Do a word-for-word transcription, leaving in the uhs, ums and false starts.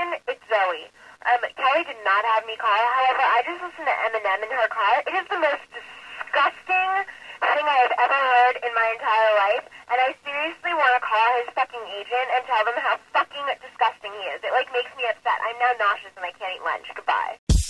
everyone. It's Zoe. Um, Kelly did not have me call. However, I just listened to Eminem in her car. It is the most disgusting thing I have ever heard in my entire life, and I seriously want to call his fucking agent and tell them how fucking disgusting he is. It, like, makes me upset. I'm now nauseous and I can't eat lunch. Goodbye.